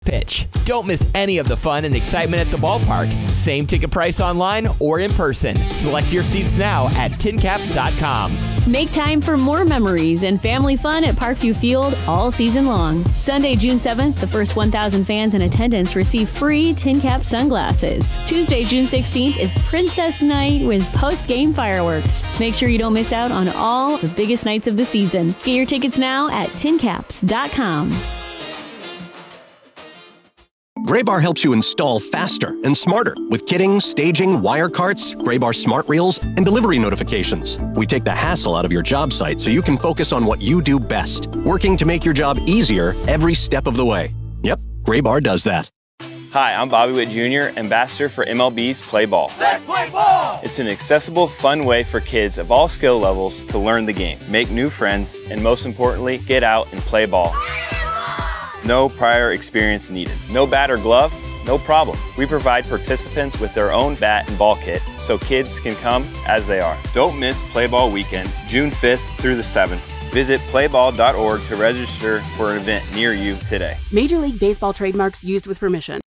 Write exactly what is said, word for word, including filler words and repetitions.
Pitch. Don't miss any of the fun and excitement at the ballpark. Same ticket price online or in person. Select your seats now at tin caps dot com. Make time for more memories and family fun at Parkview Field all season long. Sunday, June seventh, the first one thousand fans in attendance receive free Tin Cap sunglasses. Tuesday, June sixteenth is Princess Night with post-game fireworks. Make sure you don't miss out on all the biggest nights of the season. Get your tickets now at tin caps dot com. Graybar helps you install faster and smarter with kitting, staging, wire carts, Graybar smart reels, and delivery notifications. We take the hassle out of your job site so you can focus on what you do best, working to make your job easier every step of the way. Yep, Graybar does that. Hi, I'm Bobby Witt Junior, ambassador for M L B's Play Ball. Let's play ball! It's an accessible, fun way for kids of all skill levels to learn the game, make new friends, and most importantly, get out and play ball. No prior experience needed. No bat or glove? No problem. We provide participants with their own bat and ball kit so kids can come as they are. Don't miss Play Ball Weekend, June fifth through the seventh. Visit play ball dot org to register for an event near you today. Major League Baseball trademarks used with permission.